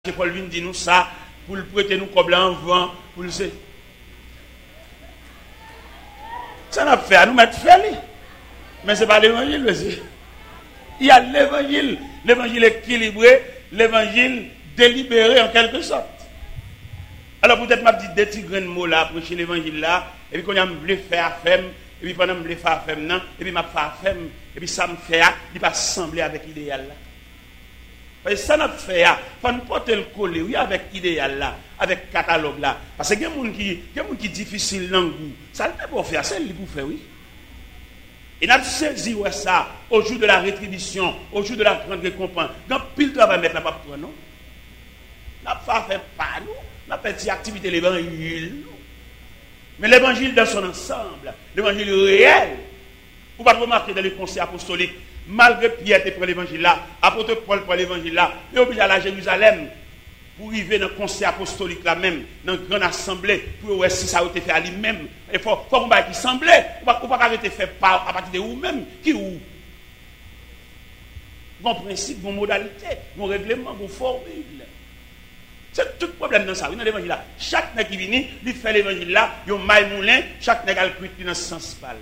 Paul vient dire nous ça pour le prêter nous comme en vent pour le ça n'a fait à nous mettre faire mais c'est pas l'évangile monsieur. Il y a l'évangile équilibré, l'évangile délibéré en quelque sorte. Alors peut-être m'a dit des petits grains de mots là prêcher l'évangile là et puis quand on me faire femme et puis pendant me faire femme non et puis m'a faire femme et puis ça me fait il pas sembler avec l'idéal là. Parce que ça n'a fait, il faut nous porter le collet, oui, avec l'idéal là, avec le catalogue là. Parce que il y a des gens qui sont difficiles dans le goût. Ça ne peut pas faire, c'est lui pour faire, oui. Et nous avons saisi ça au jour de la rétribution, au jour de la grande récompense. Donc, pile de travail mettre la pape pour nous. Nous n'avons pas fait pas nous, nous avons fait activité de l'évangile. Mais l'évangile dans son ensemble, l'évangile réel, vous ne pouvez pas remarquer dans les conseils apostoliques. Malgré Pierre pour l'évangile là, apôtre Paul pour l'évangile là, il est obligé à la Jérusalem pour arriver dans le conseil apostolique là même, dans une grande assemblée, pour voir si ça a été fait à lui-même. Il faut qu'on va qui semblait, ou pas arrêter fait par à partir de vous-même, qui ou. Bon principe, bon modalité, bon règlement, bon formule. C'est tout le problème dans ça, oui, dans l'évangile là. Chaque nègre qui vient, il fait l'évangile là, il y a un maille moulin, chaque nègre a le cuit dans ce sens pâle.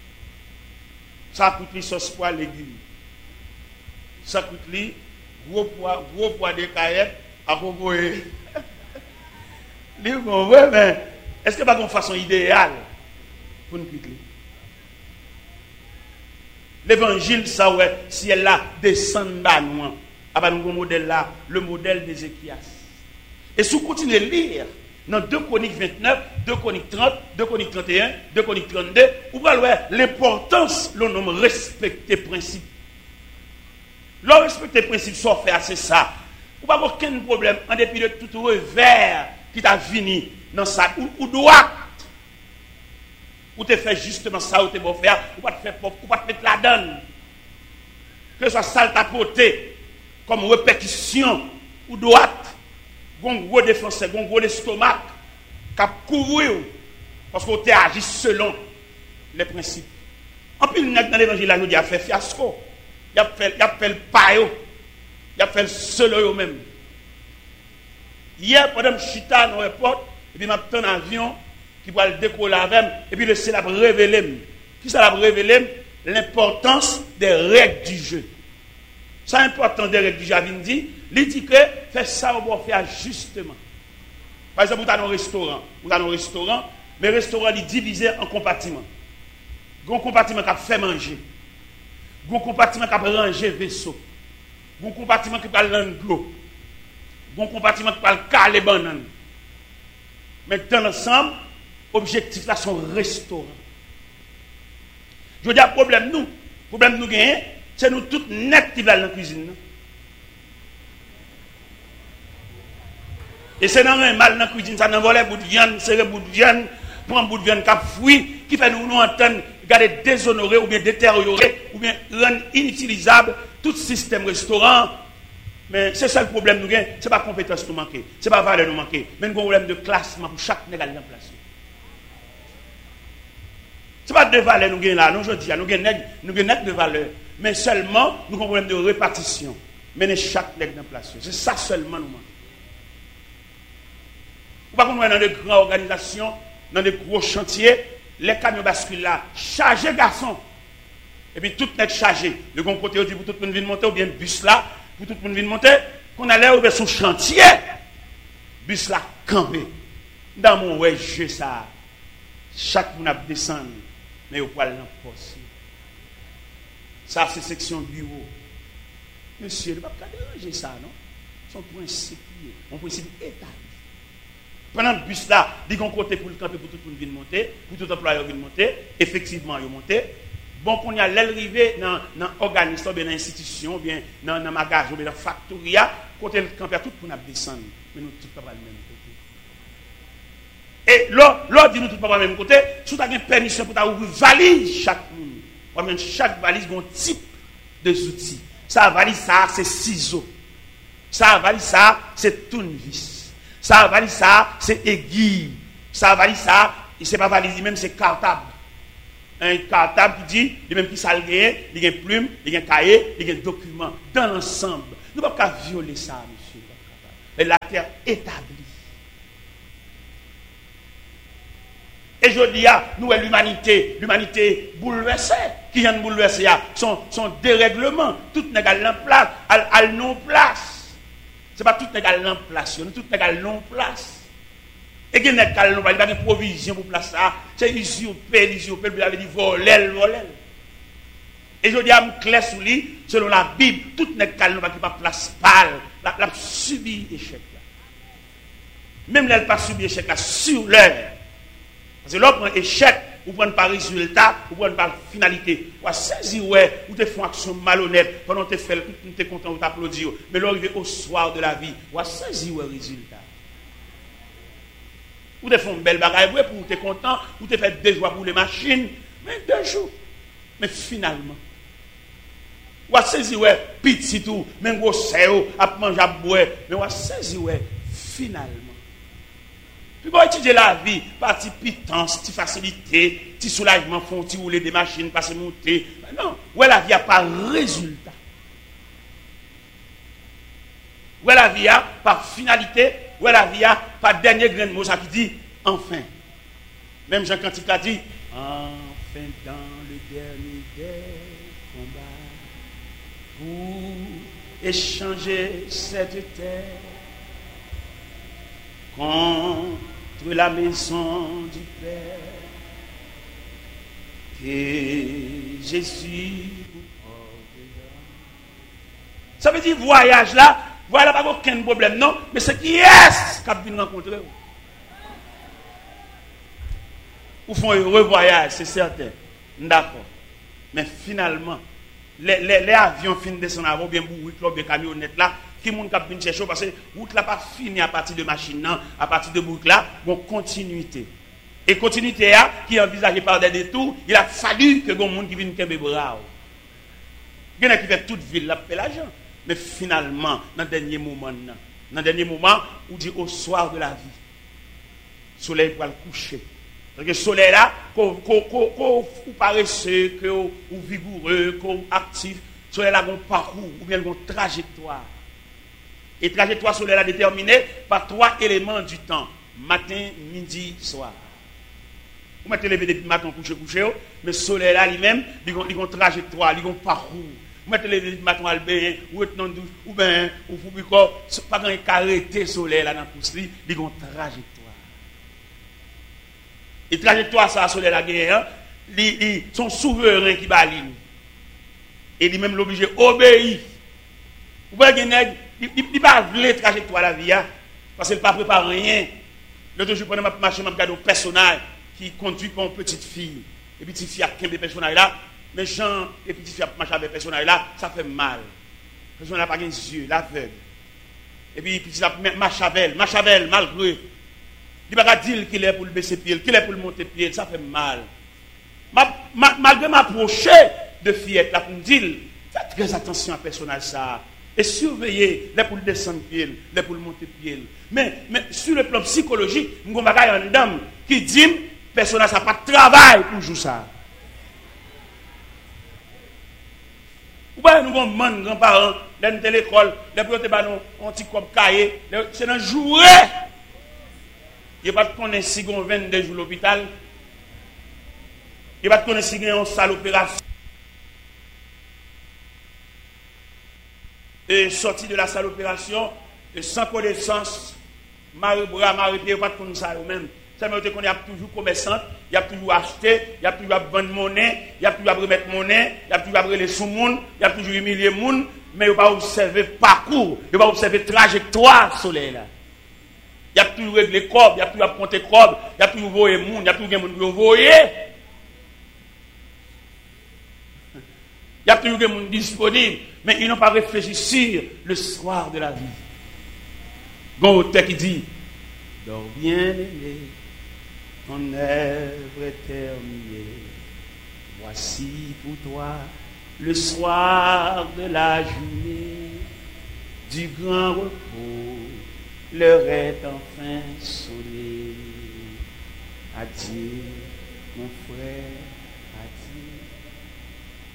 Ça coûte les sauce pois légumes. Ça coûte les gros pois de caillettes à proposer. Les bon, ouais, mais est-ce que pas une façon idéale pour nous quitter? L'évangile, ça ouais, si elle là descend bas nous, à nous modèle là, le modèle d'Ézéchias. Et si vous continuez à lire dans 2 Chroniques 29, 2 Chroniques 30, 2 Chroniques 31, 2 Chroniques 32, vous voyez l'importance, le nom respecter principe. Le respecter principe, soit fait, c'est ça. Vous n'avez aucun problème, en dépit de tout revers qui t'a fini dans ça, ou droite, ou te fait justement ça, ou te beau faire, ou pas te faire ou pas te mettre la donne. Que ce soit sale tapoté, comme répétition, ou droite. Un gros défenseur, un gros estomac, qui a couvert, parce qu'on t'a agi selon les principes. En plus, dans l'évangile, il a fait fiasco. Il a fait le paio. Il a fait le seul même. Hier, pendant que je suis dans l'aéroport, et puis je un avion qui va le décoller avec, et puis le ciel a révélé. Qui ça a révélé? L'importance des règles du jeu. C'est important des règles du jeu. Il dit que fait ça, on va faire justement. Par exemple, vous avez un restaurant, mais le restaurant est divisé en compartiments. Il y a un compartiment qui a fait manger. Il y a un compartiment qui a rangé vaisseau. Il y a un compartiment qui a l'eau. Il y a un compartiment qui a caler banane. Mais dans l'ensemble, l'objectif là, c'est un restaurant. Je veux dire, problème nous gagnons, c'est nous tous net qui veulent dans la cuisine. Et c'est dans un mal dans la cuisine, ça n'envole bout de viande, serrer bout de viande, prendre bout de viande qui fruit, qui fait nous entendre, garder déshonorer ou bien détériorer, ou bien rendre inutilisable tout système restaurant. Mais c'est ça le problème nous gagnons, ce n'est pas compétence nous manquer, ce n'est pas valeur nous manquer, mais un problème de classement pour chaque négal en place. Ce n'est pas de valeur nous gagnons là, non, je dis, nous gagnons de valeur, mais seulement nous avons un problème de répartition. Mais chaque négal en place. C'est ça seulement nous manquons. Ou pas qu'on dans de grandes organisations, dans de gros chantiers, les camions basculent là, chargés garçons. Et puis tout est chargé. Le bon côté, on dit pour tout le monde venir monter, ou bien bus là, pour tout le monde venir monter, qu'on allait ouvrir son chantier, bus là, campé. Dans mon ouais, je ça. Chaque monde a descendu, mais au poil dans le poste. Ça, c'est section bureau. Monsieur, il ne va pas déranger ça, non? Son principe, mon principe état. Pendant le bus là, il y a un côté pour le camper pour tout le monde venir monter, pour tout employé venir monter, effectivement, il monter. Bon, qu'on y a l'arrivée dans l'organisme, bien dans l'institution, bien dans le magasin, bien dans la factoria, côté le camper, tout le monde descendre. Mais nous, tout pas le même côté. Et l'autre dit nous, tout pas le même côté, si tu as une permission pour ouvrir valise chaque monde. Chaque valise a un type de outils. Ça, valise, ça, c'est ciseaux. Ça, valise, ça, c'est tournevis. Ça valise ça, c'est aiguille. Ça valise ça, c'est pas valise même, c'est cartable. Un cartable qui dit, il même qui salgué, il y a une plume, il y a un cahier, il y a un document. Dans l'ensemble, nous ne pouvons pas violer ça, monsieur. et la terre établie. Et je dis, nous, l'humanité bouleversée, qui vient de bouleverser, son dérèglement, tout n'est qu'à en place, à non-place. Ce n'est pas tout n'est qu'à en place, tout n'est qu'à non-place. Et qui n'est qu'à non-place, il n'y a pas de provision pour place ça, c'est usurper, vous avez dit voler. Et je dis à me clair sous lui, selon la Bible, tout n'est qu'à non-place, qui pas place pâle, la subi échec là. Même là, elle pas subi échec là, sur l'heure. Parce que l'autre prend échec, ou prend pas résultat, ou prend pas finalité. Ou saisir, ouais, ou te font action malhonnête, pendant que tu fais, tu es content, ou t'applaudis. Mais l'arrivé au soir de la vie, ou saisir, ouais, résultat. Ou te font une belle bagaille, ouais, pour te content, ou te fait 2 jours pour les machines, mais 2 jours. Mais finalement, ou saisir, ouais, petit tout, même gros séo, à manger, à boire, mais ou saisir, ouais, finalement. Puis bon, étudier la vie, partie pitance, petite facilité, petit soulagement, font petit rouler des machines, passer monter. Non, ouais, la vie a pas résultat. Ouais, la vie a par finalité, ouais, la vie a par dernier grain de mot, ça qui dit enfin. Même Jean Cantique a dit enfin dans le dernier des combats pour échanger cette terre contre la maison du Père, que Jésus vous portera. Ça veut dire voyage là, voilà pas aucun problème, non, mais c'est qui est-ce qui a pu nous rencontrer. Ou font un heureux voyage, c'est certain. D'accord. Mais finalement, les avions finissent de descendre avant, bien bourrés, bien camionnettes là, qui moun k'ap vinn chercher parce que route là pas fini à partir de machine non, à partir de boucle là, bon continuité. Et continuité là qui est envisagée par des détours, il a fallu que gon monde qui vienne kembe bras. Il y en a qui fait toute ville là fait l'argent, mais finalement dans dernier moment où dit au soir de la vie, soleil pour le coucher. Parce que le soleil là qu'on paresseux, qu'on vigoureux, qu'on actif, soleil là qu'on parcours ou bien qu'on trajectoire. Et trajectoire solaire est déterminée par 3 éléments du temps. Matin, midi, soir. Vous mettez lever depuis matin, coucher, mais soleil là lui-même, il a une trajectoire, il a un parcours. Vous mettez lever depuis matin, ou bien, ou pas quand il arrêté soleil là dans le pouce, il a une trajectoire. Et trajectoire, ça, soleil là, ils sont souverains qui baline. Et lui-même l'obligé obéir. Vous voyez, il ne pas voulu trajectoire la vie, parce qu'il ne pas préparé rien. L'autre jour, je prenais ma machine, je regarde un personnage qui conduit pour une petite fille. Et puis, petite fille a 15 personnages là, mais Jean et petite fille a marché avec personnage là, ça fait mal. Le personnage n'a pas les yeux, l'aveugle. Et puis, petite fille Machavel, malgré. Il ne va pas dire qu'il est pour le baisser pied, qu'il est pour le monter pied, ça fait mal. Malgré m'approcher de fillette là pour me dire, faites très attention à personnage ça. Et surveiller les pour le descendre pied, les pour le monter pied. Mais sur le plan psychologique, nous avons une dame qui dit personnage n'a pas de travail pour jouer ça. Ou bien nous avons grands-parents dans l'école, les pour un petit cop cahier, c'est dans jouer. Il n'y a pas de connaître si on 22 jours à l'hôpital. Il n'y a pas de connaître si on a une salle d'opération. Et sorti de la salle d'opération, et sans connaissance, Marie-Bras, Marie-Pierre, pas de connaître ça eux-mêmes. Ça veut dire qu'on a toujours commerçant, il y a toujours acheté, il y a toujours vendre monnaie, il y a toujours remettre monnaie, il y a toujours les sous-monde, il y a toujours humilier monde, mais il ne va pas observer parcours, il ne va pas observer trajectoire soleil là. Il y a toujours réglé corps, il y a toujours compter corps, il y a toujours voyer monde, il y a toujours des monde qui voyer. Il y a toujours des gens disponibles, mais ils n'ont pas réfléchi sur le soir de la vie. Bon auteur qui dit, dors bien aimé, ton œuvre est terminée. Voici pour toi le soir de la journée, du grand repos, l'heure est enfin sonnée. Adieu, mon frère.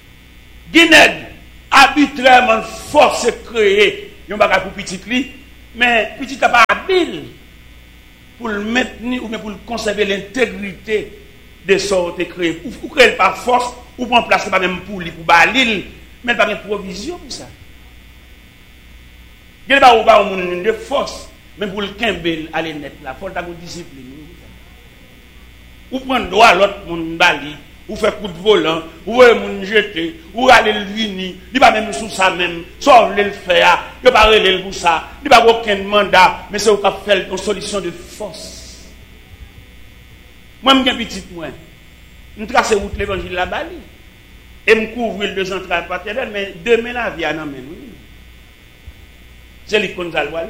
Guinée, arbitrairement force créée, il y a un bagage pour petit li, Mais petit n'a pas habile pour le maintenir ou bien pour conserver l'intégrité des sortes créés. Ou créer par force, ou prendre place pas même pour lui, pour balil, mais pas de provision pour ça. Il n'y a pas de force, mais pour le Kimbel, aller net là, il faut avoir une discipline. Ou prendre droit à l'autre monde bali, ou faire coup de volant, ou moun jeter, ou aller le vini, il pas même sous ça même, sauf le faire, il pas relé pour ça, il pas aucun mandat, mais c'est au cap faire une solution de force. Moi je suis petit moi. Je trace route l'évangile la bali et me couvrir le central paternel, mais demain la vie en amène. C'est l'icône de la loi.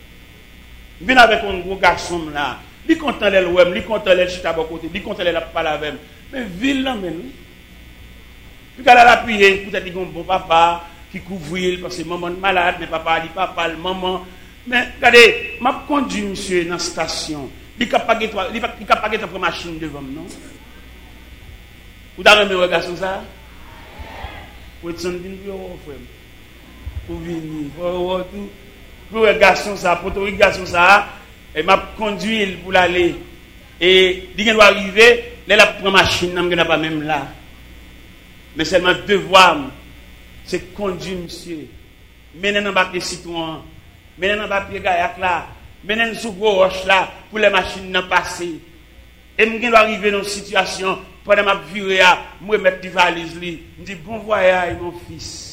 Je viens avec un gros garçon là. Il content les web, il content les chita à côté, il content les la parler avec. Mais ville là men. Puis quand elle a appuyé, peut-être qu'il y a un bon papa qui couvre parce que maman est malade, mais papa dit papa, le maman. Mais regardez, m'a conduit monsieur dans la station. Il n'a pas de machine devant non. Vous avez un garçon ça? Vous êtes en frère. Pour venir, pour un garçon ça, pour un garçon ça, et m'a conduit pour aller. Et il doit arriver, là la première machine, n'a pas même là. Mais seulement devoir, c'est conduire monsieur. Mener dans le citoyen, mener dans le pied gaillac là, mener sous gros roche là, pour les machines n'en passer. Et je dois arriver dans une situation, pendant ma virée, je mettre des valises, je dis bon voyage mon fils.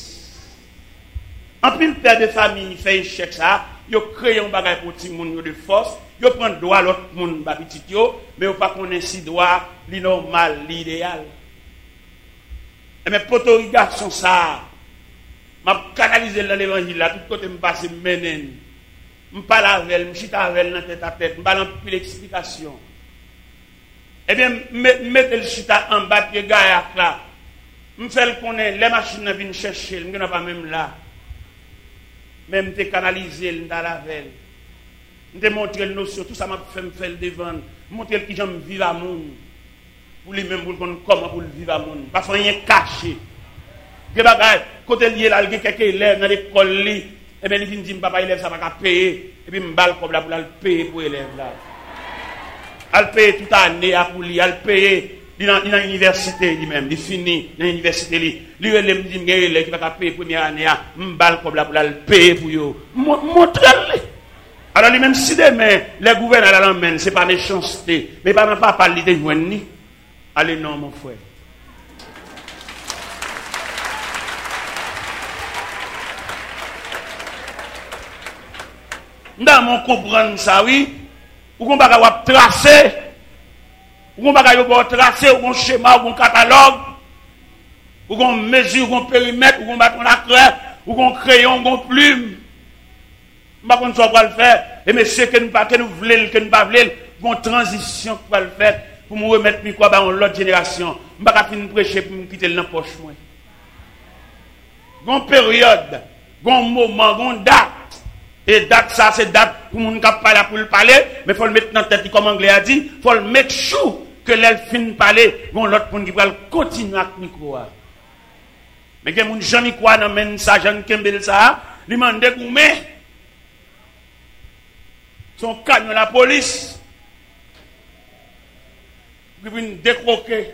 En plus, le père de famille fait un chèque ça, il crée un bagage pour tout le monde de force, il prend droit à l'autre monde, mais il pas connaître si droit, normal, l'idéal. Et mes potos, garçons ça, m'a canalisé dans l'évangile là, tout côté me passe menen. Je parle avec elle, je chita avec elle dans tête à tête, je parle plus d'explication. Eh bien, mettez le chita en bas de gaillac là. Je fais le connaître, les machines viennent chercher, je ne suis pas même là. Même te canaliser dans la veille. Je te montrer le notion, tout ça m'a fait me faire le devant. Montrer qui j'aime vivre à monde. Pour lui même pour comment pour vivre à monde. Pas rien caché. Que bagay, côté lié là, il y a quelques élèves dans l'école li, et bien il vient dire papa élève ça va pas payer et puis me balle comme là pour le payer pour élève là. Elle paye toute année pour lui, elle paye dans l'université lui-même, il finit dans l'université lui. Lui il me dit il qui va payer première année, me balle comme là pour le payer pour yo. Montre-le. Alors lui-même si demain les gouverneurs l'emmènent, c'est pas méchanceté, mais pas parler de joindre ni. Allez non mon frère. Dans mon comprendre ça oui, ou qu'on va tracer, ou qu'on va tracer, ou qu'on schéma, ou qu'on catalogue, ou qu'on mesure, ou qu'on périmètre, ou qu'on bat la craie, ou qu'on crayon, ou qu'on plume. Pas qu'on soit le faire, et monsieur que nous pas que nous voulons, que nous pas voulons, qu'on transition pour le faire, pour me remettre micro dans l'autre génération. Je pas finir prêcher pour me quitter dans poche moi. Gon période, gon moment, gon date. Et date ça c'est date pour moun k'ap parler pour le parler, mais faut le mettre dans tête comme anglais a dit, faut le mettre chou que l'elle fin parler, gon l'autre moun qui va continuer avec micro. Mais gen moun Jean quoi nan men ça Jean Kembel ça, li mande goumé. Son camion la police. Qui vient décroquer.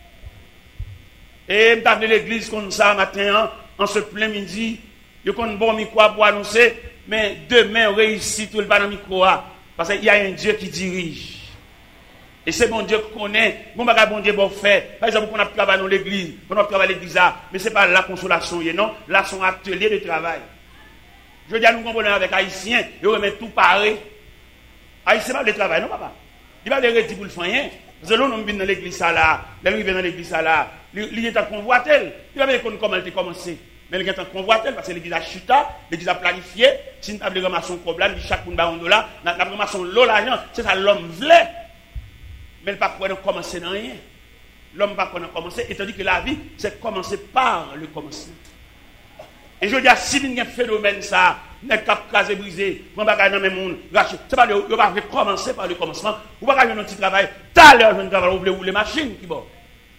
Et m'ta venu l'église comme ça matin en ce plein midi, yo kon bon micro pour annoncer. Mais demain, on réussit tout le dans le micro. Parce qu'il y a un Dieu qui dirige. Et c'est bon Dieu qu'on connaît. Bon Dieu bon fait. Par exemple, on a travaillé dans l'église. On a travaillé dans l'église. Mais ce n'est pas la consolation. Non, là, c'est un atelier de travail. Je veux dire, nous comprenons avec Haïtiens. Ils remettent tout pareil. Haïtien, pas de travail, non, papa. Il va les retirer pour le faire. Parce que là, on vient dans l'église là. Là, on vient dans l'église là. Il est en convoitel. Il va voir comment il a commencé. Mais il y a un convoitel parce que l'église a chuta, l'église a planifié. Si nous avons ramassé un problème, chaque monde a un dollar, nous avons ramassé l'eau, l'argent, c'est ça l'homme voulait. Mais il ne peut pas commencer dans rien. L'homme ne peut pas commencer, et tandis que la vie, c'est commencer par le commencement. Et je dis, si il y a un phénomène, ça, n'est pas casé, brisé, on va gagner dans le monde, c'est pas de commencer par le commencement, on va gagner un petit travail, tout à l'heure, je ne travaille pas, les machines qui vont.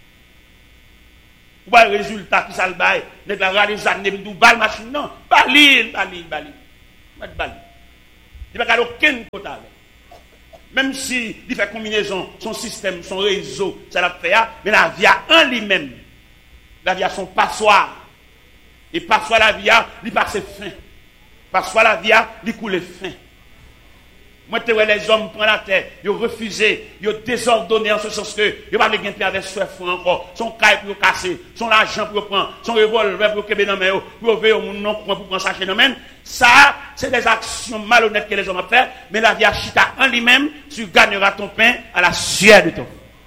Ou pas le résultat qui s'en baille, n'est pas les années, ou pas la machine, non, pas l'île. Il n'y a pas aucun côté avec. Même si il fait combinaison, son système, son réseau, ça l'a fait, mais la vie a en lui-même. La vie a son passoire. Et passoire la vie a, il passe fin. Passoire la vie a, il coule fin. Moi, tu vois les hommes prennent la terre, ils ont refusé, ils ont désordonné en ce sens que ils n'ont pas de gain avec ce front encore. Son caille pour casser, son argent pour prendre, son revolver pour kebe dans main, pour ouvrir au monde non pour prendre ça chez nous. Ça, c'est des actions malhonnêtes que les hommes ont fait, mais la vie a chita en lui-même, tu gagneras ton pain à la sueur de ton.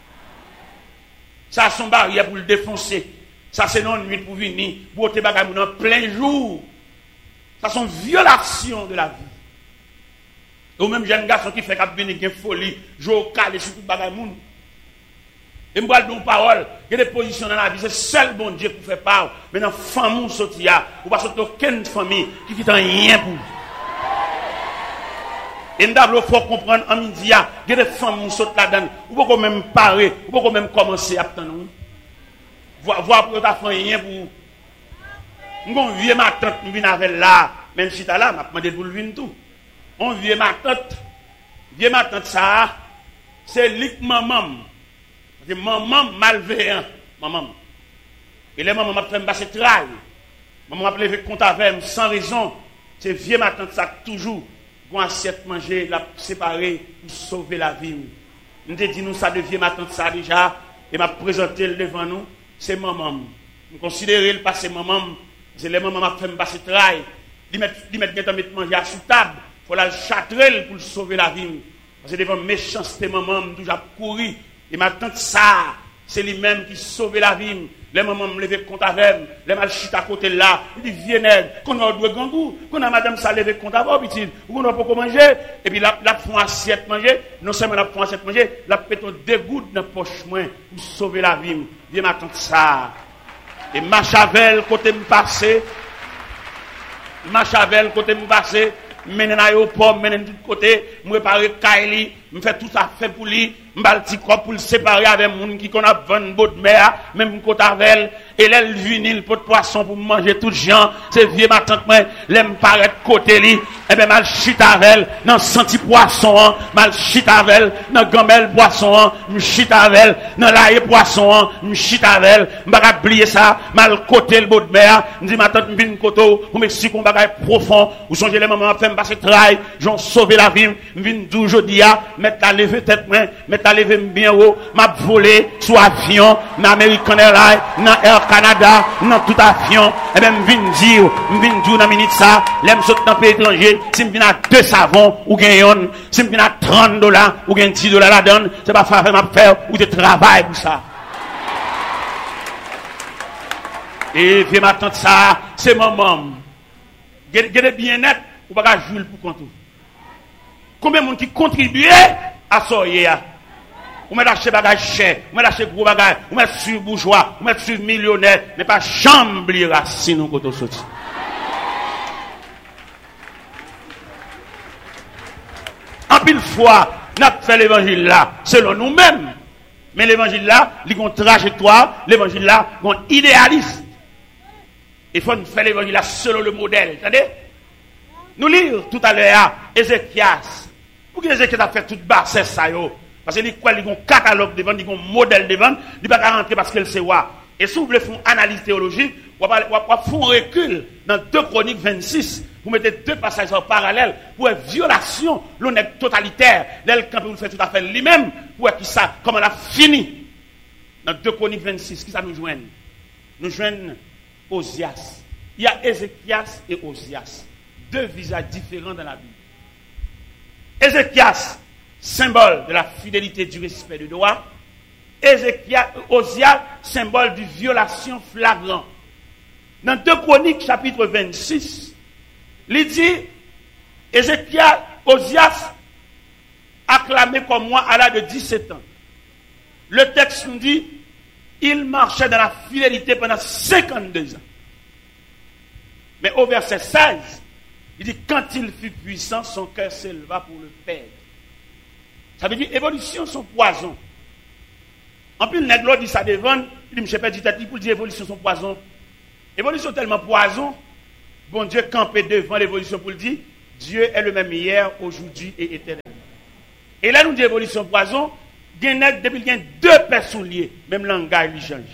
Ça, son barrière pour le défoncer. Ça, c'est non nuit pour venir, pour te bagaille en plein jour. Ça, sont violations de la vie. Ou même jeune garçon qui fait qu'il y a une folie, jouer au calé sur tout le bagage. Et je vais dire parole, il y a des positions dans la vie, c'est seul bon Dieu pour faire part. Mais dans la famille, il n'y a pas aucune famille qui ne fait rien pour vous. Et nous devons comprendre en midi, il y a des familles qui sautent là-dedans. Vous ne pouvez même parer, vous ne pouvez même commencer à attendre. Voir pour ta famille rien pour vous. Je viens ma tante, je viens avec là, même si tu es là, je demandé pour le venir tout. On vient ma tante ça, c'est lik maman. C'est maman malveillant, maman. Et les mamans m'a fait me passer travail. Maman m'a levé compte avec sans raison. C'est vieux ma tante ça toujours. Bon assiette manger, la séparer pour sauver la vie. Nous te dit nous ça de vieux ma tante ça déjà et m'a présenté devant nous, c'est maman. Nous considérer le passé maman, c'est les mamans m'a fait me passer travail. Ils mettent manger à sous table. Il faut la châtrer pour sauver la vie. Parce que devant méchanceté, maman, je toujours couru. Et ma tante, ça, c'est lui-même qui sauve la vie. Les mamans me lever compte avec, les mal chute à côté là. Il dit, viens nègre, qu'on a deux gangou, qu'on a madame ça lever compte avec, petit, ou qu'on a pas manger. Et puis la font assiette manger, non seulement la font assiette manger, la péton deux gouttes dans la poche moins pour sauver la vie. Viens ma tante, ça. Et ma chavel, côté me passer, mène à l'aéroport, mène de tout côté, me préparer Kylie, me fait tout ça fait pour lui, me balti pour le séparer avec les gens qui connaissent 20 bottes de mer, même côté avec et l'aile vinyle pour de poisson pour manger tout gens, c'est vieux ma tante moi, l'aime paraître côté lui, et ben mal chute avec dans senti poisson, mal chute avec dans gamelle poisson, me chute avec dans l'ail poisson, me chute avec, me pas oublier ça, mal côté le bout de mer, me dit ma tante me vinn koto, pour m'expliquer un bagage profond, ou songez les mamans fait me passer travail, j'en sauver la vie, me vinn d'où jodi a, mettre la lever tête moi, mettre la lever bien haut, m'a volé sous avion, dans American Airlines, dans Air Canada, dans tout avion, et ben me vinn dire dans minute ça, l'aime saute dans pays étranger, si me vinn à 2 savons ou gagne, si me vinn à $30 ou gagne $10 la donne, c'est pas faire m'a faire ou de travail pour ça. Et viens ma tante ça, c'est maman. Gardez bien net, ou pas jouer pour compte. Combien de monde qui contribue à ça hier? Ou met acheter bagage cher, ou met acheter gros bagage, ou met sur bourgeois, ou met sur millionnaire, mais pas chambre racine ou côté sorti. En pile fois, n'a fait l'évangile là selon nous-mêmes. Mais l'évangile là, il y a une trajectoire, l'évangile là, il y a un idéalisme. Il faut faire l'évangile là selon le modèle. Attendez? Nous lire tout à l'heure Ézéchias. Pour que Ézéchias a fait toute basse ça yo. Parce qu'il y a un catalogue devant, il y a un modèle devant, il ne va pas rentrer parce qu'elle sait quoi. Et si vous voulez faire une analyse théologique, vous allez faire un recul dans 2 Chroniques 26. Vous mettez 2 passages en parallèle pour une violation, l'honnête totalitaire. L'aile quand vous le faites tout à fait lui-même, pour qui ça, comment on a fini. Dans 2 Chroniques 26, qui ça nous joigne? Nous joignons Osias. Il y a Ézéchias et Osias. 2 visages différents dans la Bible. Ézéchias, symbole de la fidélité, du respect du droit. Osias, symbole de violation flagrante. Dans 2 Chroniques, chapitre 26, il dit, Osias, acclamé comme moi à l'âge de 17 ans. Le texte nous dit, il marchait dans la fidélité pendant 52 ans. Mais au verset 16, il dit, quand il fut puissant, son cœur s'éleva pour le perdre. Ça veut dire, évolution, son poison. En plus, le nègre dit ça devant, il dit, je ne sais pas du tête, pour dire, évolution, son poison. Évolution tellement poison, bon Dieu campé devant l'évolution pour le dire, Dieu est le même hier, aujourd'hui et éternel. Et là, nous disons évolution poison, depuis qu'il y a deux personnes liées, même langage, il change.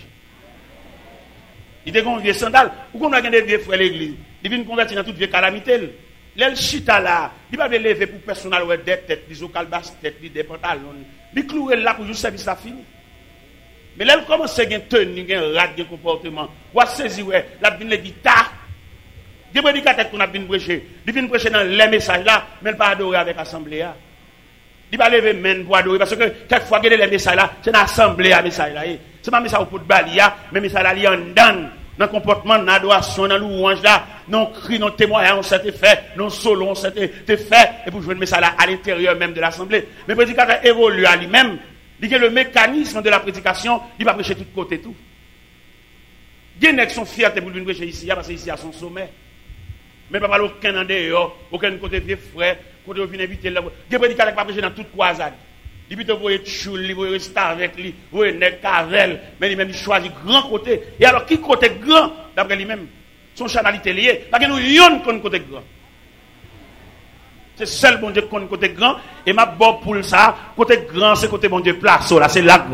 Il y a des vieux sandales, ou qu'on a des vieux frères l'église, il vient convertir dans toute vieille calamité. L'el chita là, il va lever pour personnel ou des têtes, des ocalbas têtes, des pantalons, il clouer là pour juste service ça fini. Mais là, il commence à gagner tenue, un rat, un comportement. Ou à saisir, la vine les guitares. Des prédicateurs qu'on a bien prêché. Il vient prêcher dans les messages là, mais il pas adorer avec l'assemblée. Il va lever main pour adorer. Parce que quelquefois, les messages là, c'est dans l'assemblée à message là. C'est pas message pour de balia, mais message là, il y a un dan. Dans le comportement, dans l'adoration, dans louange là, non cri, non témoignage, on s'était fait, non solo, on s'était fait, et pour jouer le message là à l'intérieur même de l'assemblée. Mais le prédicateur évolue à lui-même. Il y a le mécanisme de la prédication, il va prêcher de tous côtés tout. Il y a des gens qui sont fiers pour venir prêcher ici, parce que ici à son sommet. Mais pas aucun en dehors, aucun côté vieux frère, côté vient inviter là. Il y a des prédicateurs qui va prêcher dans toute croisade. Il peut voyer choule, il voyer rester avec lui, voyer nek cavel, mais lui-même il choisit grand côté. Et alors qui côté grand d'après lui-même, son chanalité lié, parce que nous yon qu'on côté grand. C'est seul bon Dieu qu'on côté grand et ma bon pour ça, côté grand c'est côté bon Dieu place là, c'est là.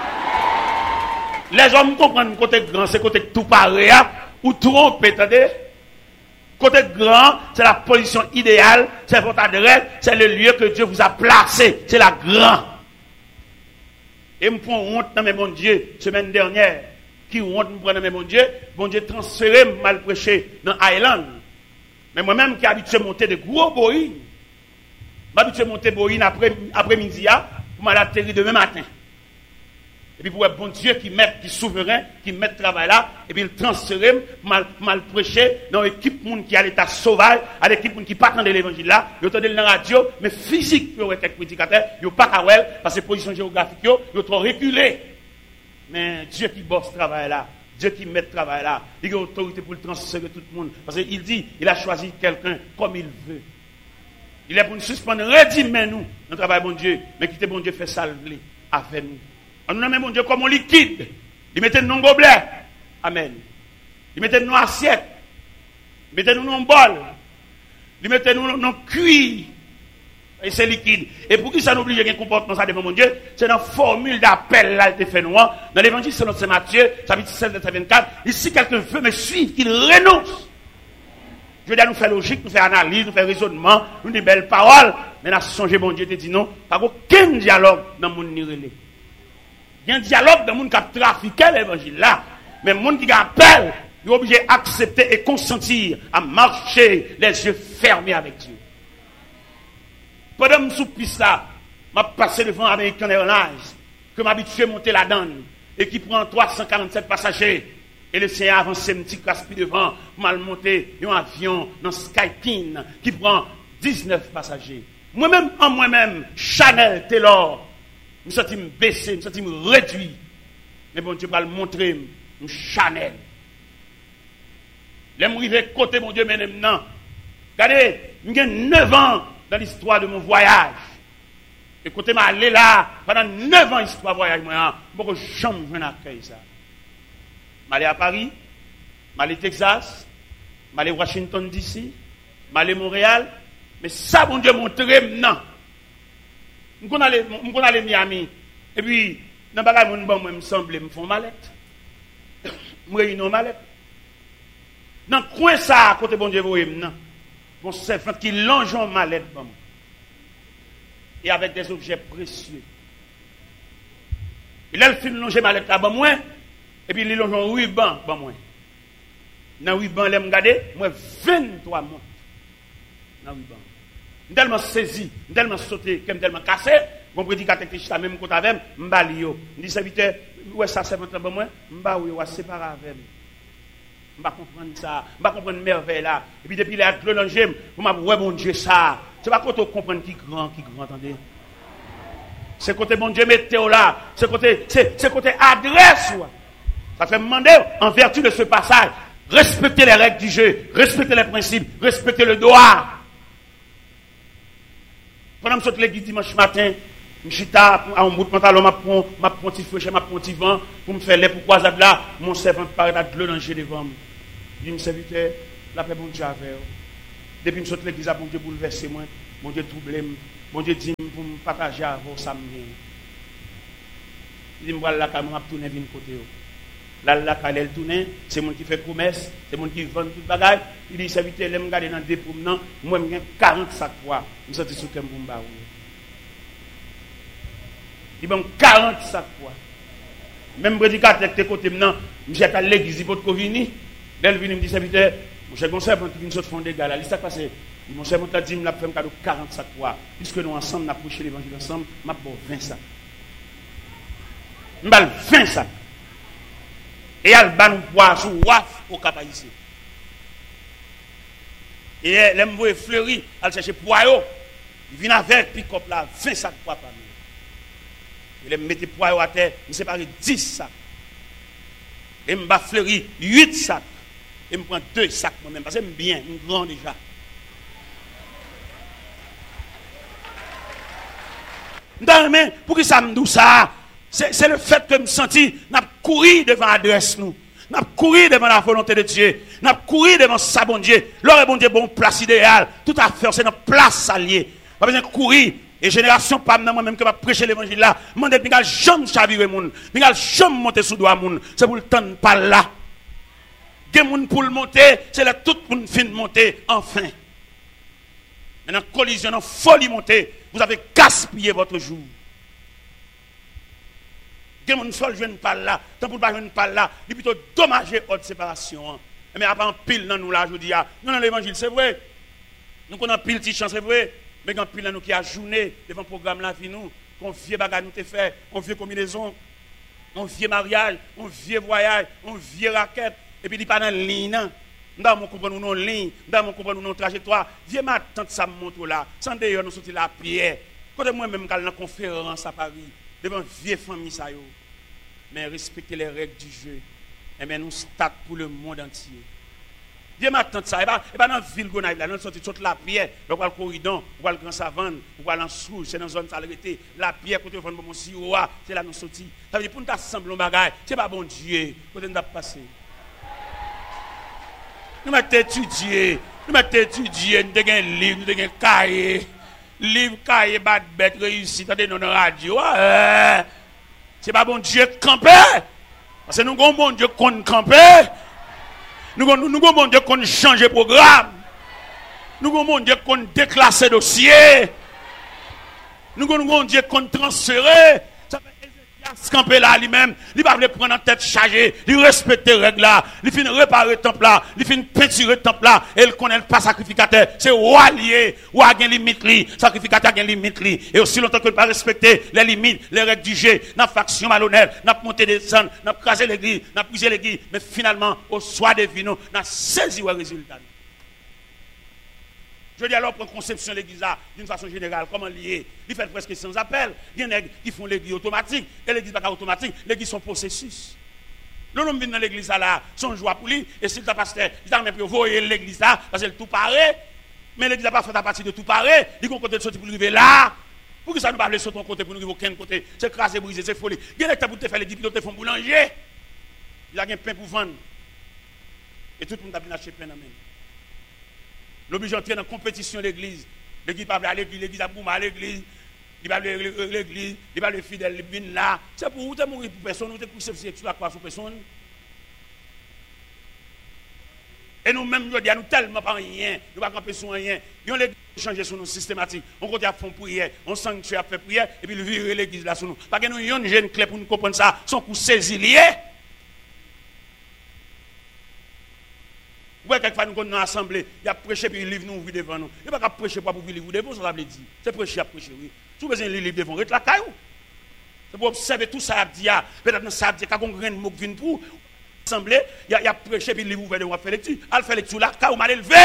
Les hommes comprennent côté grand c'est côté tout pareil ou trompe, attendez. Côté grand, c'est la position idéale, c'est votre adresse, c'est le lieu que Dieu vous a placé, c'est la grande. Et me prend honte dans mes bon Dieu, semaine dernière, qui honte me prend dans mes bon Dieu transféré mal prêché dans Island. Mais moi-même qui habitué à monter de gros boïnes, m'habitué à monter boïnes après-midi, pour m'aller atterrir demain matin. Et puis pour un bon Dieu qui est souverain, qui met le travail là, et puis il transfère, mal prêcher dans l'équipe qui a l'état sauvage, à l'équipe qui n'a pas attendu l'évangile là, il entendait dans la radio, mais physique, pour être prédicateur, il n'y a pas qu'à voir, parce que position géographique, il est trop reculé. Mais Dieu qui bosse ce travail là, Dieu qui met le travail là, il a autorité pour le transférer tout le monde. Parce qu'il dit, il a choisi quelqu'un comme il veut. Il est pour nous suspendre, redimez nous, notre travail bon Dieu, mais quittez bon Dieu fait salver avec nous. On nous met mon Dieu comme un liquide. Il mettait nous dans gobelet. Amen. Il mettait nous dans assiette. Il mettait nous dans bol. Il mettait nous dans cuir. Et c'est liquide. Et pour qui ça n'oublie un comportement ça devant mon Dieu, c'est dans la formule d'appel là, il fait noir. Dans l'évangile selon Saint Matthieu, chapitre 16, verset 24. Ici, quelqu'un veut me suivre, qu'il renonce. Je veux dire, nous faire logique, nous faire analyse, nous faire raisonnement, nous des belles paroles. Mais là, songer mon Dieu te dit non, pas aucun dialogue dans mon nirélé. Il y a un dialogue dans le monde qui a trafiqué l'évangile là. Mais le monde qui appelle, il est obligé d'accepter et consentir à marcher les yeux fermés avec Dieu. Pendant que je suis piste là, je passé devant American Airlines, que m'habitué à monter la donne, et qui prend 347 passagers. Et le Seigneur avance un petit caspi devant, mal monté un avion dans Skyteam qui prend 19 passagers. Moi-même, Chanel, Taylor, je me sens baissé, je me sens réduit. Mais bon Dieu va le montrer, Chanel. Je suis arrivé côté mon Dieu maintenant. Regardez, j'ai 9 ans dans l'histoire de mon voyage. Et côté m'a allé là, pendant 9 ans histoire de voyage, je ne peux jamais accueillir ça. Je suis allé à Paris, je suis allé à Texas, je suis allé à Washington DC, je suis allé à Montréal. Mais ça, mon Dieu, montré maintenant. Je suis allé à Miami. Et puis, dans le bagage, moi, me semble, me font mallette. Je réunis mallette. Dans le coin, ça, à côté, bon Dieu, vous voyez maintenant. Mon servant qui longe en mallette. Et avec des objets précieux. Et là, il fait longer mallette là, moi. Et puis, il longe en ruban, moi. Dans le ruban, il me regarde, moi, 23 mois. Dans le ruban. Je suis tellement saisi, je suis tellement sauté, je suis tellement cassé. Mon prédicateur qui est même côté avec moi, je suis dit, serviteur, ouais, ça c'est votre moi, je suis séparé avec moi. Je ne comprends pas ça, je ne comprends pas merveille là. Et puis depuis les glolangés, je me dis, ouais, mon Dieu, ça. C'est pas quand on comprend qui grand, attendez. C'est côté bon Dieu, mettez-vous là. C'est côté adresse. Ça fait demander, en vertu de ce passage, respectez les règles du jeu, respectez les principes, respectez le droit. Pendant que je suis l'église dimanche matin, je suis à un bout de pantalon, je prends un petit feu, je prends un petit vent, pour me faire les pourquoi là, mon servant paraît à de l'eau devant moi. Je dis, serviteur, la paix bon Dieu avec vous. Depuis que je saute l'église, bon Dieu bouleversé moi, bon Dieu troublé, bon Dieu dit pour me partager avec vous ça me vient. Il dit me voilà là quand m'a tourner vinn côté. Là quand elle tourne, c'est mon qui fait promesse, c'est mon qui vend tout bagage. Il dit serviteur, l'aime garder dans des promenants, moi j'ai 40 sacs poids, je senti sous comme pour me barouiller. Il bon 40 sacs poids. Même prédicateur qui côté maintenant, j'ai à l'église pour Covini, elle vient me dit serviteur, mon cher conseil pour une sorte fond de gars là, il s'est passé. Mon cher mon dit me l'a fait cadeau 40 sacs poids. Puisque nous ensemble n'a prêché l'évangile ensemble, m'a bon 20 sacs. M'bal 20 sacs. Et elle va nous boire sous waf au cap ici. Et elle me voit fleuri, elle cherche poireau. Il vient avec pick-up là, 20 sacs poids par nous. Elle me mettait poireau à terre, me sépare 10 sacs. Et me bat fleuri 8 sacs. Et me prend 2 sacs moi-même parce que je bien, je grand déjà. Non mais pour que ça me dise ça? C'est le fait que je me senti, n'a couru devant l'adresse nous. N'a couru devant la volonté de Dieu. N'a couru devant sa bon Dieu. L'heure bon Dieu, bon place idéale. Tout à fait, c'est notre place alliée. Pas besoin de courir. Et génération, pas moi-même qui va prêcher l'évangile là. Je ne vais jamais chavirer moun. Je ne vais jamais monter sous doigt moun. C'est pour le temps pas là. Des moun pour le monter, c'est là tout le monde fin monter enfin. Maintenant, collision, folie monter. Vous avez gaspillé votre jour. Gen moun sol jeune pas là, tant pour pas jeune pas là, il plutôt dommager haute séparation. Mais après en pile dans nous là je dis non dans l'évangile c'est vrai. Nous connaissons pile petit chance c'est vrai, mais quand pile dans nous qui a journée devant programme la vie nous, qu'on vieux bagarre nous te fait, on vieux combinaison, on vieux mariage, on vieux voyage, on vieux raquette et puis il pas dans ligne. Dans mon comprendre nous ligne, dans mon comprendre nous trajectoire, vieux ma tante ça monte là, sans d'ailleurs nous sortir la pierre. Quand moi même dans conférence à Paris devant vieille famille ça yo. Mais respecter les règles du jeu. Et bien nous start pour le monde entier. Dieu m'attend ça. Et pas dans la ville Gonaïve là, nous sorti toute la pierre, on va le corridon, on va le grand savane, on va en sous, c'est dans zone salubrité. La pierre côté vendre mon sirop, c'est là nous sorti. Ça veut dire pour nous assembler un bagage, c'est pas bon Dieu. Côté nous passer. Nous mettons étudier, nous avons un livre, nous avons un cahier. Livre, cahier, bête, réussite, attendez, dans la radio. C'est pas bon Dieu camper. Parce que nous avons bon Dieu qu'on camper. Nous avons bon Dieu qu'on change programme. Nous avons bon Dieu qu'on déclasse dossier. Nous avons bon Dieu qu'on transfère. Ça fait Ézéchias camper là lui-même. Il va le prendre en tête chargée. Il respecte les règles là. Il finit réparer le temple là. Il finit peinturer le temple là. Et il connaît pas sacrificateur. C'est roi lié. Roi a une limite li. Sacrificateur a une limite li. Et aussi longtemps que ne pas respecter les limites, les règles du jeu, n'a faction malhonnête, n'a monté des sangs, n'a crasé l'église, n'a brisé l'église. Mais finalement, au soir des vinos, n'a saisi le résultat. Je dis alors pour conception de l'église là, d'une façon générale, comment lier? Il fait presque sans appel. Il y en a qui font l'église automatique. Et l'église pas automatique, l'église sont processus. L'homme vient dans l'église là, son joie pour lui, et s'il t'a pasteur, il t'a même pour voyer l'église là, parce que tout paraît. Mais l'église n'a pas fait à partir de tout paraît. Il y a un côté de sortir pour arriver là. Pour que ça nous parle sur ton côté, pour nous arriver aucun côté. C'est crasé, brisé, c'est folie. Il y a des gens pour te faire les diplômes, te font boulanger. Il y a un pain pour vendre. Et tout le monde a bien acheté pain dans main. L'obligé d'entrer dans la compétition de l'église. L'église va à l'église, l'église a boum à l'église. Il va à l'église, il va le fidèle, il vient là. C'est pour vous, mourir pour personne, vous êtes poussé sur la croix sur personne. Et nous-mêmes, nous disons, nous tellement pas rien, nous ne pouvons pas camper sur rien. Nous avons changé sur nous systématique. On continue à faire prière, on sanctuaire à faire prière, et puis le virer l'église là sur nous. Parce que nous avons une jeune clé pour nous comprendre ça, son coup saisi lié. Vous voyez, quelquefois, nous sommes dans l'assemblée, il y a prêché, puis il livre nous devant nous. Il n'y a pas prêcher pour vous livre devant, ça veut dire. C'est prêcher à prêcher, oui. Si vous avez un livre devant, reste la caille. C'est pour observer tout ça, peut-être que ça a dit, quand on a un mot qui vient pour l'assemblée, il y a prêché, puis il livre ouvert, on va faire lecture. Elle fait lecture là, quand on m'a élevé.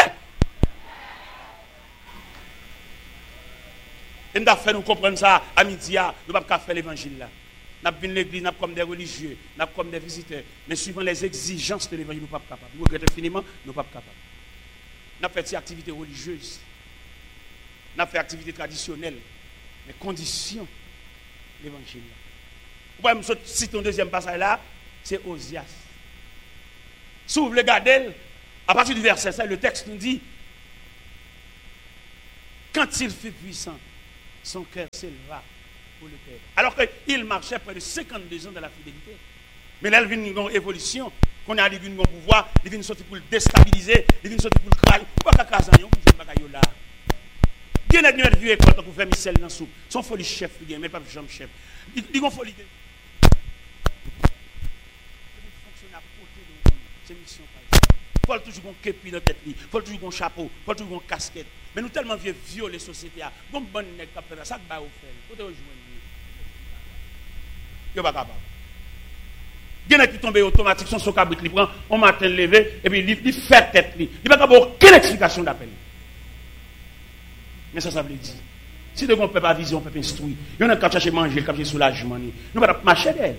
Et nous avons fait nous comprendre ça à midi, nous ne pouvons pas faire l'évangile là. Nous avons l'église, nous comme des religieux, nous comme des visiteurs. Mais suivant les exigences de l'évangile, nous ne sommes pas capables. Nous regrettons infiniment, nous ne sommes pas capables. Nous avons fait des activités religieuses. Nous avons fait des activités traditionnelles. Mais conditions de l'évangile. Vous pouvez me citer un deuxième passage là, c'est Osias. Si vous voulez regarder, à partir du verset 7, le texte nous dit Quand il fut puissant, son cœur s'éleva pour le Père. Alors qu'il marchait près de 52 ans dans la fidélité. Mais là, il vient une évolution. Qu'on a un pouvoir, il vient sortir pour le déstabiliser, il vient sortir pour le crailler. Pourquoi qu'à Kazan, on là? Bien a bien vu école pour faire Michel dans soupe. Son folie chef, mais pas jambe chef. Il ont folie. Fonctionner à côté de c'est mission pas. Faut toujours qu'on képi dans tête li, faut toujours qu'on chapeau, faut toujours qu'on casquette. Mais nous tellement vieux violer société a. Bon bonne nèg cap faire ça que ba ou faire. Côté rejoindre. Yo pas capable. Bien qui tombe automatique son cabrit li prend, on matin levé et puis il fait tête li. Il pas capable aucune explication d'appel. Mais ça veut dire. Si de on peut pas vision, on peut pas instruire. Il y en a qui chercher manger, qui chercher soulagement. Nous pas marcher d'elle.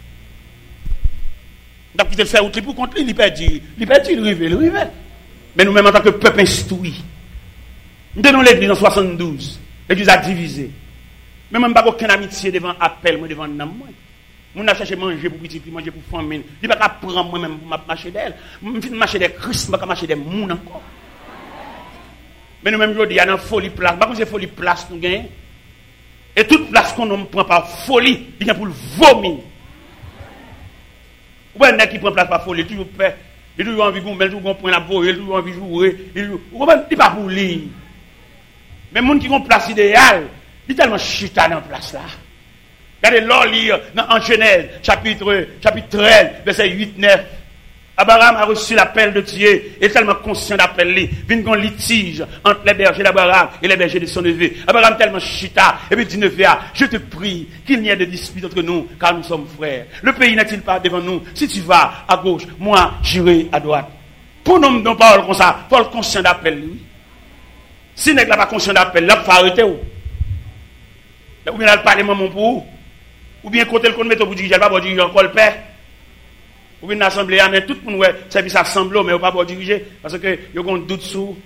Donc il te fait outre pour contre lui, il perd, il rive. Mais nous-mêmes en tant que peuple instruit. Nous donnons l'église en 72. L'église a divisé. Mais même pas aucune amitié devant appel, moi devant nam moi. Moun a cherché manger pour petit, manger pour famille. Il pas prendre moi-même pour marcher d'elle. Je fin marcher des Christ, pas marcher des moun encore. Mais nous-mêmes, il y a une folie place. Par contre, c'est folie place nous gagnons. Et toute place qu'on ne prend par folie, il y a pour le vomir. Ou bien, qui prend place par folie, toujours fait. Il a toujours envie de gommer, toujours prendre la voie, il a toujours envie de jouer. Il n'est pas pour lui. Mais les gens qui ont une place idéale, il est tellement chita dans la place là. Regardez l'or lire en Genèse, chapitre 13, verset 8-9. Abraham a reçu l'appel de Dieu, et tellement conscient d'appel lui, vient un litige entre les bergers d'Abraham et les bergers de son neveu. Abraham tellement chita, et puis dit neveu, je te prie qu'il n'y ait de dispute entre nous, car nous sommes frères. Le pays n'est-il pas devant nous? Si tu vas à gauche, moi j'irai à droite. Pour nous, non parole comme ça, Paul conscient d'appel lui. Si n'est pas conscient d'appel, là, il faut arrêter où? Ou bien, il parle maman pour où? Ou bien, côté le compte méthode pour diriger, il va pas diriger encore le père. Ou bien, l'assemblée, mais tout le monde, ouais, service assemblée, mais il ne va pas diriger, parce que, il y a un doute sur.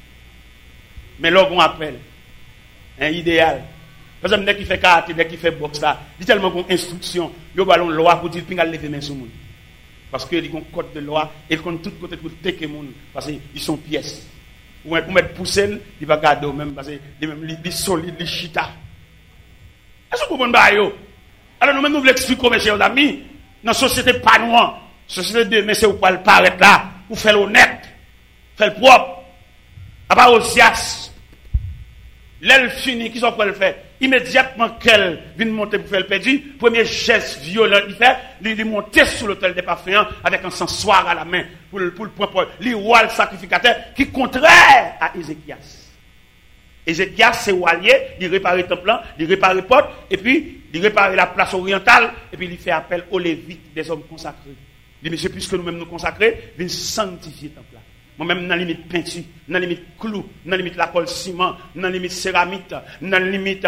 Mais là, on appelle. Un idéal. Par exemple, dès qu'il fait karaté, dès qu'il fait boxe, là, il y a tellement d'instructions, il y a une loi pour dire qu'il a lever main sur le monde. Parce qu'il y a un code de loi, et il compte tout côté pour teker le monde, parce qu'ils sont pièces. Ou pour mettre poussé, il va garder même, parce qu'il est solide, il est chita. Est-ce que vous comprenez? Alors, nous-mêmes, nous voulons expliquer, mes chers amis, dans la société pas noire, société de mais c'est où le paraître là, pour faire l'honnête, faire le propre, à part Osias. L'aile fini, qui sont pour le faire? Immédiatement qu'elle vient monter pour faire le perdu, premier geste violent qu'il fait, il monter sur l'autel des parfums avec un sensoir à la main pour le propre, le roi sacrificateur qui est contraire à Ézéchias. Ézéchias, c'est Walier, il répare le temple, il répare les portes, et puis il répare la place orientale, et puis il fait appel aux Lévites, des hommes consacrés. Il dit, monsieur, puisque nous-mêmes nous consacrer, viens sanctifier le temple. Moi-même, dans la limite peinture, dans la limite clou, dans la limite la colle ciment, dans la limite céramique, dans la limite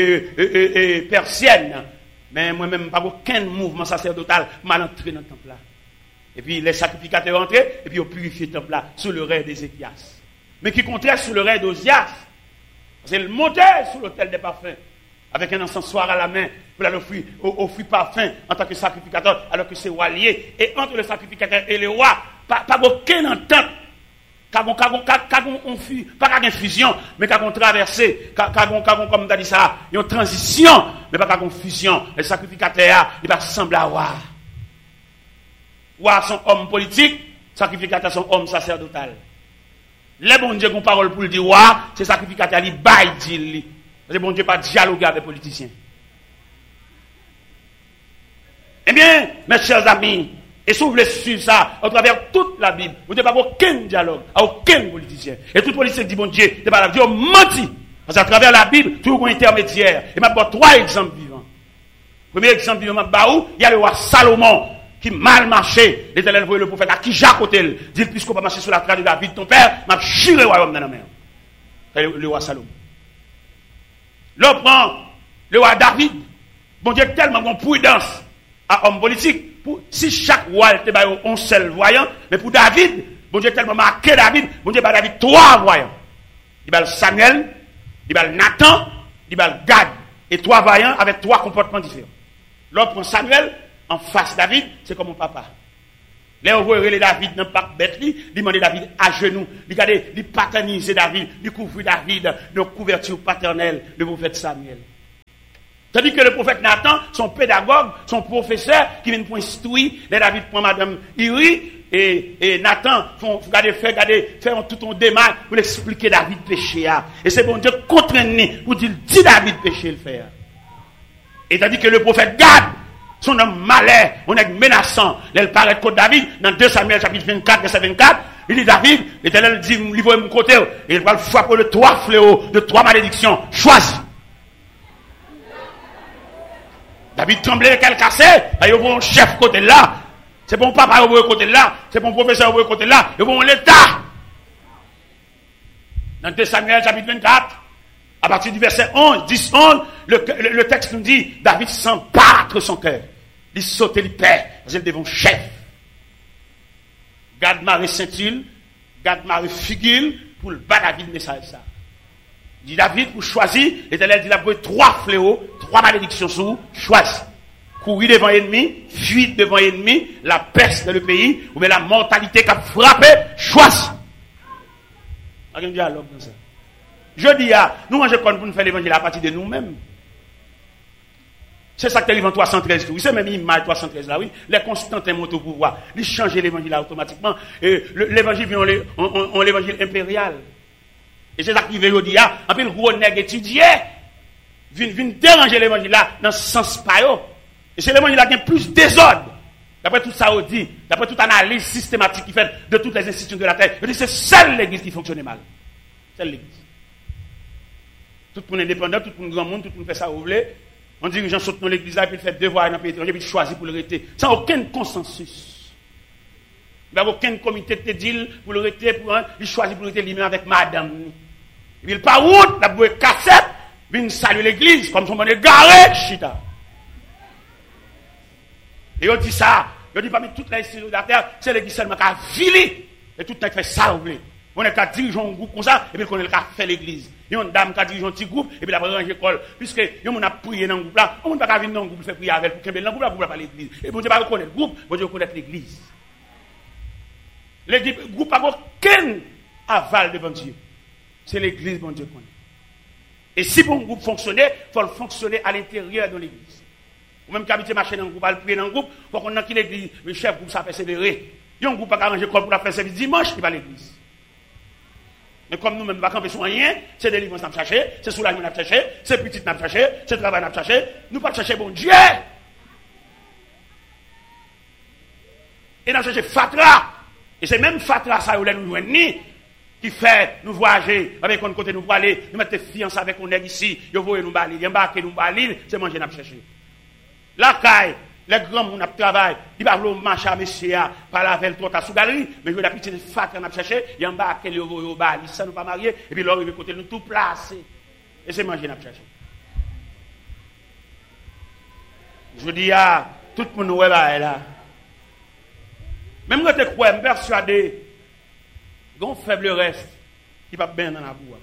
persienne. Mais moi-même, pas aucun mouvement sacerdotal mal entré dans le temple là. Et puis les sacrificateurs entrés, et puis ils purifié le temple là, sous le règne d'Ézéchias. Mais qui contraire sous le règne d'Osias. C'est le monter sur l'autel des parfums, avec un encensoir à la main, pour offrir parfum en tant que sacrificateur, alors que c'est roi lié. Et entre le sacrificateur et le roi, pas aucune entente. Pas qu'une fusion, mais qu'une traversée, comme tu as dit ça, une transition, mais pas qu'une fusion. Le sacrificateur, il va ressembler à roi. Roi sont hommes politiques, sacrificateurs sont hommes sacerdotal. Les bon Dieu qui ont parole pour le dire, roi, c'est sacrificateur, il baille, dit. Parce que bon Dieu pas dialoguer avec les politiciens. Eh bien, mes chers amis, et si vous voulez suivre ça, à travers toute la Bible, vous n'avez pas aucun dialogue, à aucun politicien. Et tout politicien dit, bon Dieu, c'est pas la Dieu menti. Parce qu'à travers la Bible, toujours un intermédiaire. Et maintenant, 3 exemples vivants. Premier exemple vivant, il y a le roi Salomon, qui mal marché. L'Éternel voyait le prophète à qui Jacques Otel, dit, puisqu'on va marcher sur la trace de David, ton père, m'a chiré le royaume dans la mer. Le roi Salomon. L'autre prend le roi David. Bon Dieu, tellement bon prudence à homme politique. Si chaque roi était un seul voyant, mais pour David, bon Dieu tellement marqué David, bon Dieu David 3 voyants. Il va Samuel, il va Nathan, il va Gad. Et 3 voyants avec 3 comportements différents. L'autre prend Samuel, en face David, c'est comme mon papa. Les ouvriers David n'ont pas bête, il demandait David à genoux, il paterniser David, il couvrir David de couverture paternelle de prophète Samuel. Tandis que le prophète Nathan, son pédagogue, son professeur, qui vient pour instruire, les David prend madame Iri, et Nathan, faire tout un démarche pour expliquer David péché. Et c'est bon Dieu contraint pour dire, dis David péché le faire. Et tandis que le prophète Gad, son homme malin, on est menaçant, il paraît contre David, dans 2 Samuel chapitre 24, verset 24, il dit David, l'Éternel dit, livre mon côté, et il va le frapper de 3 fléaux, de 3 malédictions, choisis. David tremblait, qu'elle cassait, il y a un chef côté là, c'est bon papa au côté là, c'est bon professeur au côté là, il y a l'État. Dans 2 Samuel chapitre 24, à partir du verset 11, 10-11, le texte nous dit, David sent battre son cœur. Il saute, il perd, parce qu'il devant chef. Gad Marie Saint-Il, Gad Marie Figil, pour le bas David message ça. Dit David, pour choisir, l'Éternel dit, il a pris 3 fléaux, 3 malédictions sous, choisis. Courir devant l'ennemi, fuir devant l'ennemi, la peste dans le pays, ou bien la mortalité qui a frappé, choisis. Il y a un dialogue dans ça. Je dis, nous, je compte pour nous faire l'évangile à partir de nous-mêmes. C'est ça que l'évangile 313, oui, c'est même l'image 313 là, oui. Les Constantins montent au pouvoir. Ils changent l'évangile là automatiquement. Et l'évangile vient en l'évangile impérial. Et c'est ça qui veut dire, en plus, le gros nègre étudié, vient déranger l'évangile là, dans ce sens pas. Et c'est l'évangile là qui a plus désordre. D'après tout ça, on dit, d'après toute analyse systématique qui fait de toutes les institutions de la terre, je dis, c'est seule l'église qui fonctionne mal. Seule l'église. Tout le monde indépendant, tout le monde grand monde, tout le monde fait ça, vous voulez. On dit que les gens sautent dans l'église là, et puis ils font devoir dans le pays étranger, puis ils choisissent pour le rester. Sans aucun consensus. Il n'y a aucun comité de deal pour le rester, il choisit pour le rester lui-même avec madame. Et puis il part route, la bouée cassette, puis il salue l'église, comme son monde est garé, chita. Et on dit ça, on dit parmi toutes les institutions de la terre, c'est l'église seulement qui a vilé, et tout le monde fait ça, vous voulez. On est qu'à diriger un groupe comme ça, et puis on est qu'à faire l'église. Il y a une dame qui a dirigé un petit groupe, et puis la ranger l'école. Puisque on a prié dans le groupe là, on ne peut pas venir dans le groupe, faire prier avec, pour que dans le groupe là, pas l'église. Et bon Dieu va reconnaître le groupe, bon Dieu reconnaître l'église. Le groupe n'a aucun aval devant Dieu. C'est l'église, bon Dieu connaît. Et si pour un groupe fonctionner, il faut le fonctionner à l'intérieur de l'église. Ou même qu'habiter marcher dans le groupe, à le prier dans le groupe, il faut qu'on ait qui l'église, le chef groupe, ça persévérer. Il y a un groupe qui a arrangé l'école pour la faire service dimanche, il va à l'église. Mais comme nous-mêmes, nous ne pouvons pas rien, c'est délivrance qu'on a cherché, c'est soulagement qu'on a cherché, c'est petit qu'on a cherché, c'est travail qu'on a cherché, nous ne pouvons pas chercher bon Dieu. Et nous cherchons Fatra. Et c'est même Fatra, ça, où nous joignons, qui fait nous voyager, avec un côté nous pour aller, nous mettre fiancés avec un nègre ici, nous voyons nous balir, nous embarquer nous balir, c'est manger nous chercher. La caille, les grands gens qui travaillent, ils vont marcher à monsieur, par la veille, tout à sous galerie, mais je vais la petite Fatra qu'on a cherché, ils embarquent les au balir, ça nous pas marier, et puis là, ils vont côté nous tout placer. Et c'est manger nous chercher. Je dis à tout le monde là. Même quand tu crois, je suis persuadé, il y a un faible reste qui va bien dans la boue.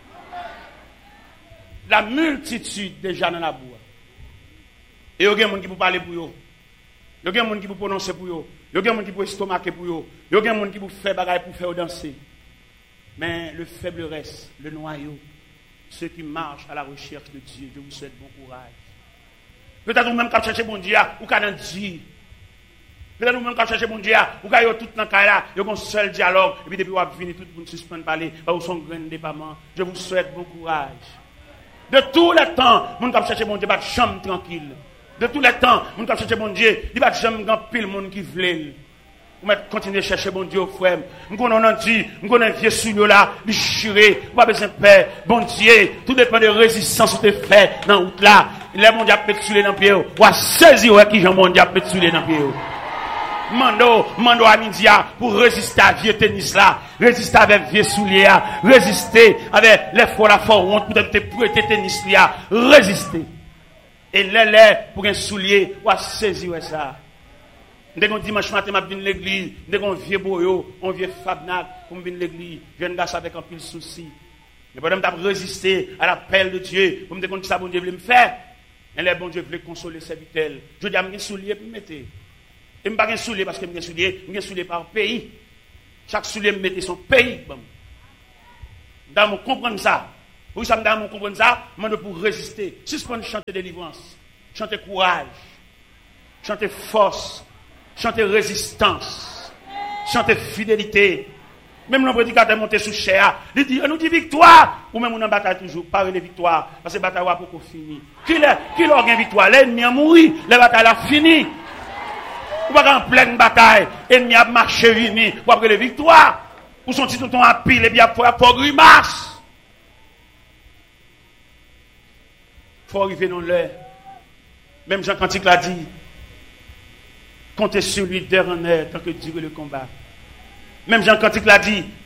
La multitude déjà dans la boue. Et il y a des gens qui peuvent parler pour eux. Il y a des gens qui peuvent prononcer pour eux. Il y a des gens qui peuvent estomaquer pour eux. Il y a des gens qui peuvent faire bagaille pour faire danser. Mais le faible reste, le noyau, ceux qui marchent à la recherche de Dieu, je vous souhaite bon courage. Peut-être vous-même quand vous cherchez bon Dieu, ou quand vous dit. Peut-être vous-même quand vous cherchez bon Dieu, ou quand vous avez tout dans le cas là, vous avez un seul dialogue, et puis depuis vous avez fini, tout le monde suspend de parler, vous son grand déploiement. Je vous souhaite bon courage. De tous les temps, vous avez cherché bon Dieu, vous avez chambre tranquille. De tous les temps, vous avez cherché bon Dieu, il va jamais grand pile monde qui veut. Vous continuez à chercher bon Dieu, frère. Nous connaissons dit, nous connaissons vieux souillot là, déchiré, pas besoin de paix. Bon Dieu, tout dépend de résistance que tu fais dans la route là. Les monde a pétulé dans le pied. Ou à saisir qui j'en monde a pétulé dans le pied. Mando à midi pour résister à vieux tennis là, résister avec vieux souliers, résister avec les fois la fois honte pour te prêter tennis là, résister. Et les pour un soulier, ou à saisir ça. Dès qu'on dimanche matin, je viens à l'église, dès qu'on vieux boyo, on vieux fabnac, pour venir à l'église, je viens d'asseoir avec un pile souci. Mais pendant que je résister à l'appel de Dieu, pour me dire que ça, bon Dieu voulait me faire, et les bon Dieu voulait consoler ses vitelles. Je dis à mes souliers pour me mettre. Et je ne pas un soulier parce que je suis soulier par pays. Chaque soulier me mettait son pays. Dans mon comprendre ça. Pour ça, dans mon comprendre ça, je pour résister. Suspendre chanter délivrance, chanter courage, chanter force, chanter résistance, chanter fidélité. Même le prédicateur monté sous chair, il dit, nous dit victoire, ou même on en bataille toujours, parler de victoire, parce que la bataille va pour finir. Qui l'a gagné victoire? L'ennemi a mouru, la bataille a fini. Ou pas en pleine bataille, l'ennemi a marché fini, pour après la victoire, ou son petit tonton a pile, et bien pour grimace. Il faut arriver dans l'heure. Même Jean Cantique l'a dit, comptez sur lui d'heure en heure, tant que dure le combat. Même Jean Cantique l'a dit,